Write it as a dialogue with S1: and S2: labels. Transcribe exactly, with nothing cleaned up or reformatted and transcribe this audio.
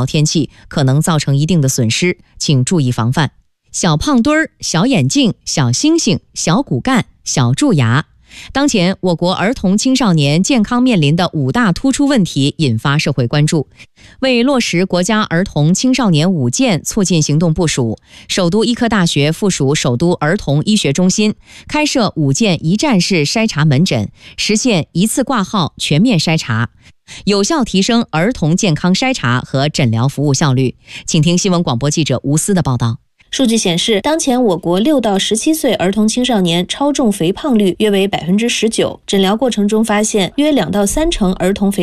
S1: 潮天气，可能造成一定的损失，请注意防范。小胖墩儿、小眼镜、小星星、小骨干、小蛀牙。当前，我国儿童青少年健康面临的五大突出问题引发社会关注。为落实国家儿童青少年五健促进行动部署，首都医科大学附属首都儿童医学中心开设五健一站式筛查门诊，实现一次挂号全面筛查，有效提升儿童健康筛查和诊疗服务效率。请听新闻广播记者吴思的报道。
S2: 数据显示，当前我国六到十七岁儿童青少年超重肥胖率约为百分之十九，诊疗过程中发现，约两到三成儿童肥